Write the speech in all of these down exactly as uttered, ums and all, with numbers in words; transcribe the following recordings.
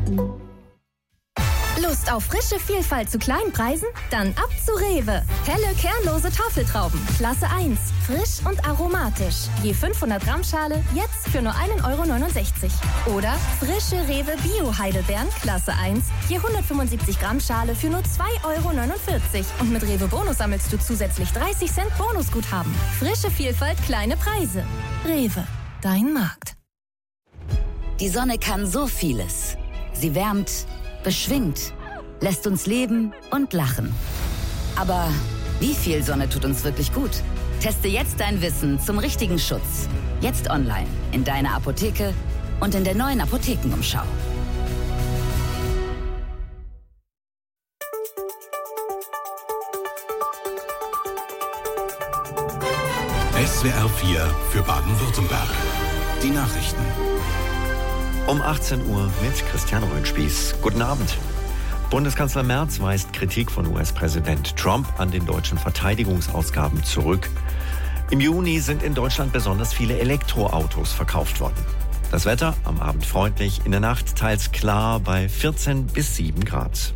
Lust auf frische Vielfalt zu kleinen Preisen? Dann ab zu Rewe. Helle, kernlose Tafeltrauben. Klasse eins. Frisch und aromatisch. Je fünfhundert Gramm Schale, jetzt für nur ein Euro neunundsechzig. Oder frische Rewe Bio-Heidelbeeren. Klasse eins. Je hundertfünfundsiebzig Gramm Schale für nur zwei Euro neunundvierzig. Und mit Rewe Bonus sammelst du zusätzlich dreißig Cent Bonusguthaben. Frische Vielfalt, kleine Preise. Rewe. Dein Markt. Die Sonne kann so vieles. Sie wärmt, beschwingt, lässt uns leben und lachen. Aber wie viel Sonne tut uns wirklich gut? Teste jetzt dein Wissen zum richtigen Schutz. Jetzt online, in deiner Apotheke und in der neuen Apothekenumschau. S W R vier für Baden-Württemberg. Die Nachrichten. Um achtzehn Uhr mit Christian Röhnspieß. Guten Abend. Bundeskanzler Merz weist Kritik von U S-Präsident Trump an den deutschen Verteidigungsausgaben zurück. Im Juni sind in Deutschland besonders viele Elektroautos verkauft worden. Das Wetter am Abend freundlich, in der Nacht teils klar bei vierzehn bis sieben Grad.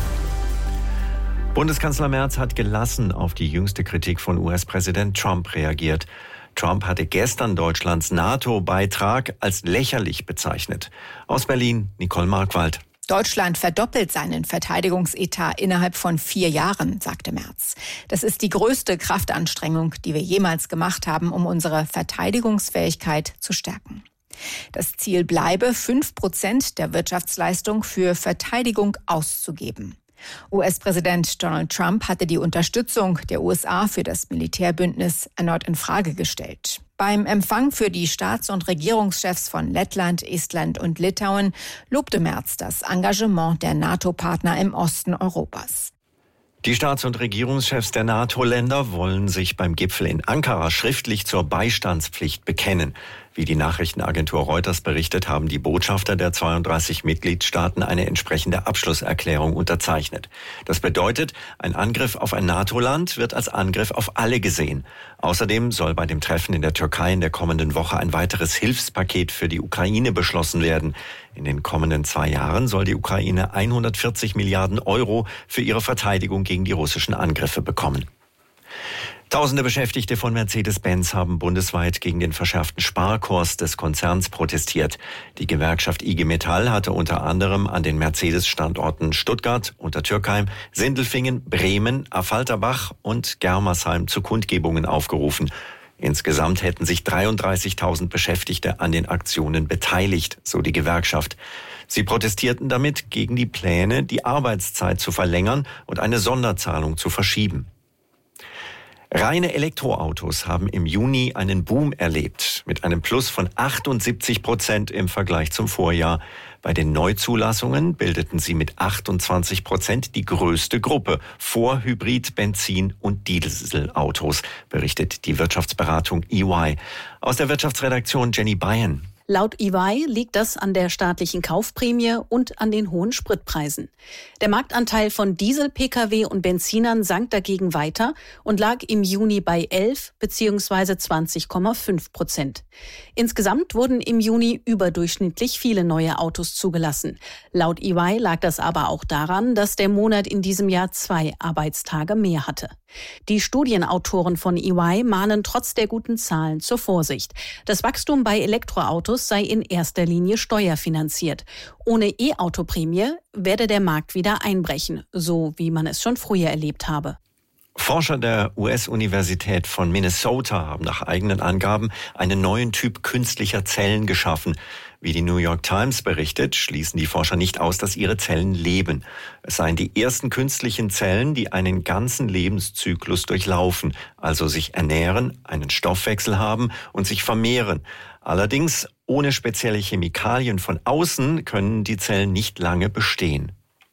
Bundeskanzler Merz hat gelassen auf die jüngste Kritik von U S-Präsident Trump reagiert. Trump hatte gestern Deutschlands NATO-Beitrag als lächerlich bezeichnet. Aus Berlin, Nicole Markwald. Deutschland verdoppelt seinen Verteidigungsetat innerhalb von vier Jahren, sagte Merz. Das ist die größte Kraftanstrengung, die wir jemals gemacht haben, um unsere Verteidigungsfähigkeit zu stärken. Das Ziel bleibe, fünf Prozent der Wirtschaftsleistung für Verteidigung auszugeben. U S-Präsident Donald Trump hatte die Unterstützung der U S A für das Militärbündnis erneut in Frage gestellt. Beim Empfang für die Staats- und Regierungschefs von Lettland, Estland und Litauen lobte Merz das Engagement der NATO-Partner im Osten Europas. Die Staats- und Regierungschefs der NATO-Länder wollen sich beim Gipfel in Ankara schriftlich zur Beistandspflicht bekennen. Wie die Nachrichtenagentur Reuters berichtet, haben die Botschafter der zweiunddreißig Mitgliedstaaten eine entsprechende Abschlusserklärung unterzeichnet. Das bedeutet, ein Angriff auf ein NATO-Land wird als Angriff auf alle gesehen. Außerdem soll bei dem Treffen in der Türkei in der kommenden Woche ein weiteres Hilfspaket für die Ukraine beschlossen werden. In den kommenden zwei Jahren soll die Ukraine hundertvierzig Milliarden Euro für ihre Verteidigung gegen die russischen Angriffe bekommen. Tausende Beschäftigte von Mercedes-Benz haben bundesweit gegen den verschärften Sparkurs des Konzerns protestiert. Die Gewerkschaft I G Metall hatte unter anderem an den Mercedes-Standorten Stuttgart, Untertürkheim, Sindelfingen, Bremen, Affalterbach und Germersheim zu Kundgebungen aufgerufen. Insgesamt hätten sich dreiunddreißigtausend Beschäftigte an den Aktionen beteiligt, so die Gewerkschaft. Sie protestierten damit gegen die Pläne, die Arbeitszeit zu verlängern und eine Sonderzahlung zu verschieben. Reine Elektroautos haben im Juni einen Boom erlebt, mit einem Plus von achtundsiebzig Prozent im Vergleich zum Vorjahr. Bei den Neuzulassungen bildeten sie mit achtundzwanzig Prozent die größte Gruppe vor Hybrid-, Benzin- und Dieselautos, berichtet die Wirtschaftsberatung E Y. Aus der Wirtschaftsredaktion Jenny Bayern. Laut E Y liegt das an der staatlichen Kaufprämie und an den hohen Spritpreisen. Der Marktanteil von Diesel-P K W und Benzinern sank dagegen weiter und lag im Juni bei elf bzw. zwanzig Komma fünf Prozent. Insgesamt wurden im Juni überdurchschnittlich viele neue Autos zugelassen. Laut E Y lag das aber auch daran, dass der Monat in diesem Jahr zwei Arbeitstage mehr hatte. Die Studienautoren von E Y mahnen trotz der guten Zahlen zur Vorsicht. Das Wachstum bei Elektroautos sei in erster Linie steuerfinanziert. Ohne E-Auto-Prämie werde der Markt wieder einbrechen, so wie man es schon früher erlebt habe. Forscher der U S-Universität von Minnesota haben nach eigenen Angaben einen neuen Typ künstlicher Zellen geschaffen. Wie die New York Times berichtet, schließen die Forscher nicht aus, dass ihre Zellen leben. Es seien die ersten künstlichen Zellen, die einen ganzen Lebenszyklus durchlaufen, also sich ernähren, einen Stoffwechsel haben und sich vermehren. Allerdings ohne spezielle Chemikalien von außen können die Zellen nicht lange bestehen.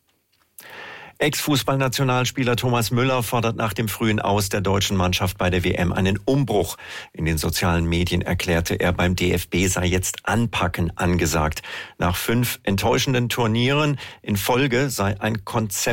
Ex-Fußballnationalspieler Thomas Müller fordert nach dem frühen Aus der deutschen Mannschaft bei der W M einen Umbruch. In den sozialen Medien erklärte er, beim D F B sei jetzt Anpacken angesagt. Nach fünf enttäuschenden Turnieren in Folge sei ein Konzept